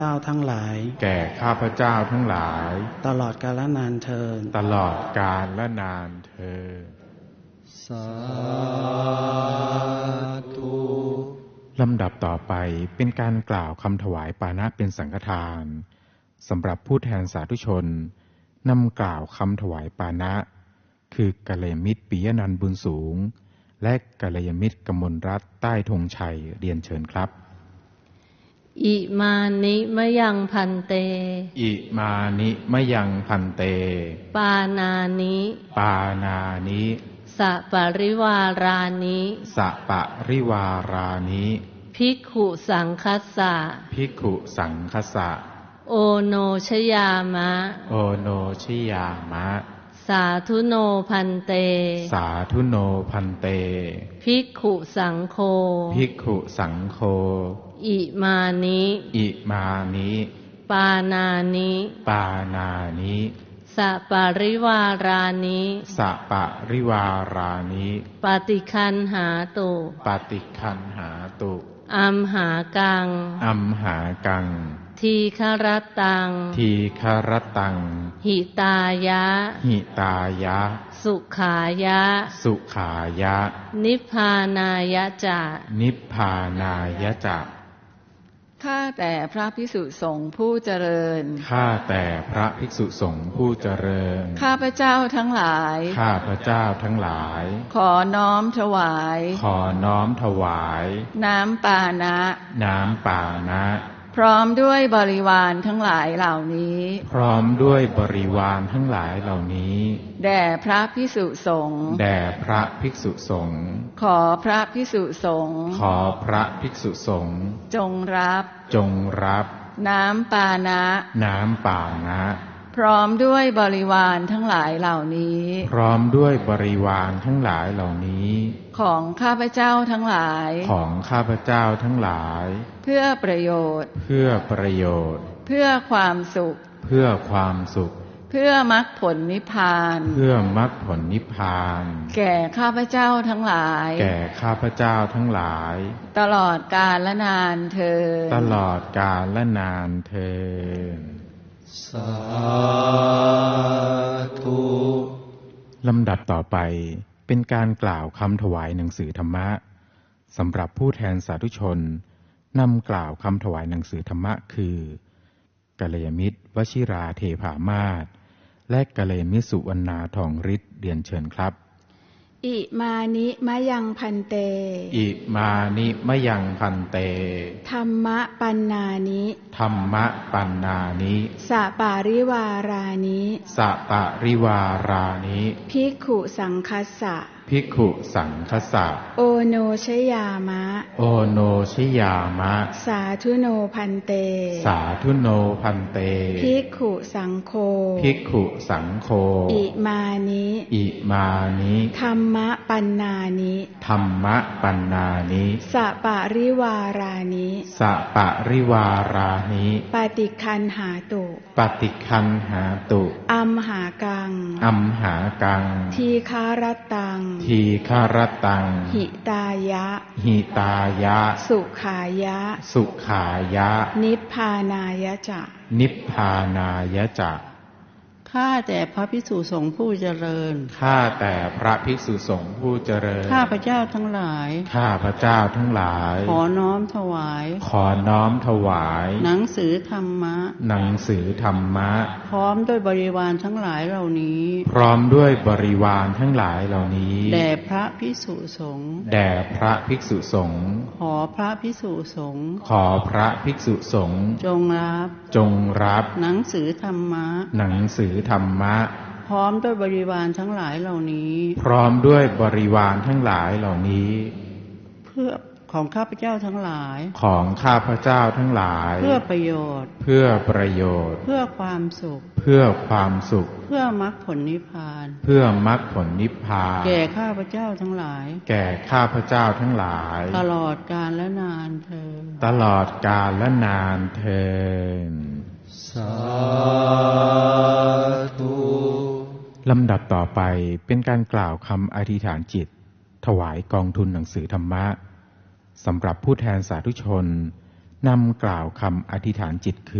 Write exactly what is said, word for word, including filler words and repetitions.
เจ้าทั้งหลายแก่ข้าพเจ้าทั้งหลายตลอดกาลนานเทอญตลอดกาลและนานเทอญสาธุลำดับต่อไปเป็นการกล่าวคำถวายปานะเป็นสังฆทานสำหรับผู้แทนสาธุชนนำกล่าวคำถวายปานะคือกัลยาณมิตรปิยนันท์บุญสูงและกัลยาณมิตรกมลรัตน์ใต้ธงชัยเรียนเชิญครับอิมานิมะยังพันเตอิมานิมะยังพันเตปานานิปานานิสัปริวารานิสัปริวารานิภิกขุสังคัสสะภิกขุสังคัสสะโอโนชยามะโอโนชยามะสาธุโนพันเตสาธุโนพันเตภิกขุสังโฆภิกขุสังโฆอิมานิอิมานิปานานิปานานิสัปริวารานิสัปริวารานิปฏิคันหาตุปฏิคันหาตุอัมหากังอัมหากังทีฆรตังทีฆรตังหิตายะหิตายะสุขายะสุขายะนิพพานายะจะนิพพานายะจะข้าแต่พระภิกษุสงฆ์ผู้เจริญข้าแต่พระภิกษุสงฆ์ผู้เจริญข้าพเจ้าทั้งหลายข้าพเจ้าทั้งหลายขอน้อมถวายขอน้อมถวายน้ำปานะน้ำปานะพร้อมด้วยบริวารทั้งหลายเหล่านี้พร้อมด้วยบริวารทั้งหลายเหล่านี้แด่พระภิกษุสงฆ์แด่พระภิกษุสงฆ์ขอพระภิกษุสงฆ์ขอพระภิกษุสงฆ์จงรับจงรับน้ำปานะน้ำปานะพร้อมด้วยบริวารทั้งหลายเหล่านี้พร้อมด้วยบริวารทั้งหลายเหล่านี้ของข้าพเจ้าทั้งหลายของข้าพเจ้าทั้งหลายเพื่อประโยชน์เพื่อประโยชน์เพื่อความสุขเพื่อความสุขเพื่อมรรคผลนิพพานเพื่อมรรคผลนิพพานแก่ข้าพเจ้าทั้งหลายแก่ข้าพเจ้าทั้งหลายตลอดกาลและนานเทอญตลอดกาลและนานเทอญสาธุลำดับต่อไปเป็นการกล่าวคำถวายหนังสือธรรมะสำหรับผู้แทนสาธุชนนำกล่าวคำถวายหนังสือธรรมะคือกัลยาณมิตรวชิราเทพามาศและกัลยาณมิตรสุวรรณาทองฤทธิ์เรียนเชิญครับอิมานิมะยังพันเตอิมานิมะยังพันเตธัมมะปันนานิธัมมะปันนานิสัปาริวารานิสัปาริวารานิภิกขุสังคัสสะภิกขุสังคัสสะโอโนชยามะโอโนชยามะสาธุโนพันเตสาธุโนพันเตภิกขุสังโฆภิกขุสังโฆอิมานิอิมานิธัมมะปันนานิธัมมะปันนานิสัปาริวารานิสัปาริวารานิปฏิคันหาตุปฏิคันหาตุอัมหากังอัมหากังทีฆารตังทีฆารตังหิตายะหิตายะสุขายะสุขายะนิพพานายะจะนิพพานายะจะข้าแต่พระภิกษุสงฆ์ผู้เจริญข้าแต่พระภิกษุสงฆ์ผู้เจริญข้าพเจ้าทั้งหลายข้าพเจ้าทั้งหลายขอน้อมถวายขอน้อมถวายหนังสือธรรมะหนังสือธรรมะพร้อมด้วยบริวารทั้งหลายเหล่านี้พร้อมด้วยบริวารทั้งหลายเหล่านี้แด่พระภิกษุสงฆ์แด่พระภิกษุสงฆ์ขอพระภิกษุสงฆ์ขอพระภิกษุสงฆ์จงรับจงรับหนังสือธรรมะหนังสือธรรมะพร้อมด้วยบริวารทั้งหลายเหล่านี้พร้อมด้วยบริวารทั้งหลายเหล่านี้เพื่อของข้าพเจ้าทั้งหลายของข้าพเจ้าทั้งหลายเพื่อประโยชน์เพื่อประโยชน์เพื่อความสุขเพื่อความสุขเพื่อมรรคผลนิพพานเพื่อมรรคผลนิพพานแก่ข้าพเจ้าทั้งหลายแก่ข้าพเจ้าทั้งหลายตลอดกาลและนานเทอญตลอดกาลและนานเทอญสาธุลำดับต่อไปเป็นการกล่าวคำอธิษฐานจิตถวายกองทุนหนังสือธรรมะสำหรับผู้แทนสาธุชนนำกล่าวคำอธิษฐานจิตคือ